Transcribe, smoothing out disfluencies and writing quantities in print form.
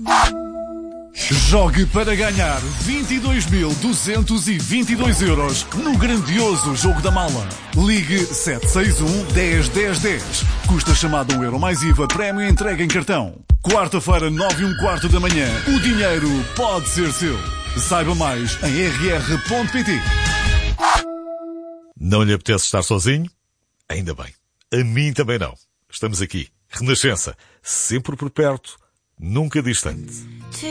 Jogue para ganhar 22.222 euros no grandioso Jogo da Mala. Ligue 761 10 10 10. Custa chamada €1 mais IVA, prémio entrega em cartão. Quarta-feira, 9h15 da manhã. O dinheiro pode ser seu. Saiba mais em rr.pt. Não lhe apetece estar sozinho? Ainda bem. A mim também não. Estamos aqui. Renascença. Sempre por perto, nunca distante.